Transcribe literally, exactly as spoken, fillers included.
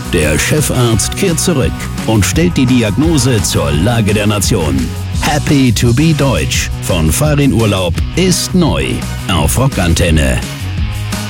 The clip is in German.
Der Chefarzt kehrt zurück und stellt die Diagnose zur Lage der Nation. Happy to be Deutsch von Farin Urlaub ist neu auf Rockantenne.